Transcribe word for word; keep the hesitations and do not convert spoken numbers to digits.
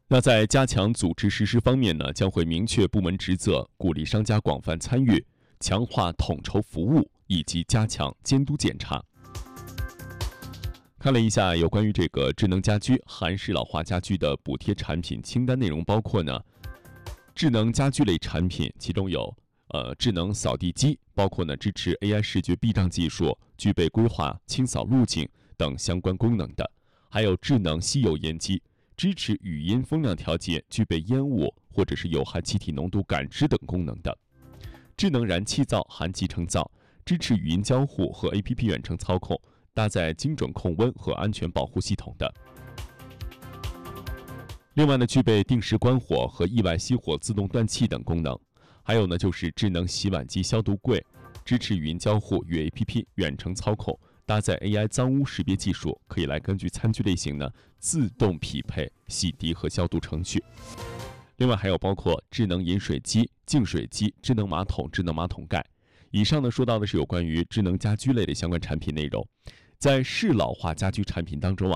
那在加强组织实施方面呢，将会明确部门职责，鼓励商家广泛参与，强化统筹服务以及加强监督检查。看了一下有关于这个智能家居、韩式老化家居的补贴产品清单内容，包括呢智能家居类产品，其中有呃智能扫地机，包括呢支持 A I 视觉避障技术，具备规划清扫路径等相关功能的，还有智能吸油烟机，支持语音风量调节，具备烟雾或者是有害气体浓度感知等功能的；智能燃气灶含集成灶，支持语音交互和 A P P 远程操控，搭载精准控温和安全保护系统的。另外呢，具备定时关火和意外熄火自动断气等功能。还有呢，就是智能洗碗机消毒柜，支持语音交互与 A P P 远程操控，搭载 A I 脏污识别技术，可以来根据餐具类型呢自动匹配洗涤和消毒程序。另外还有包括智能饮水机、净水机、智能马桶、智能马桶盖。以上呢说到的是有关于智能家居类的相关产品内容。在适老化家居产品当中啊，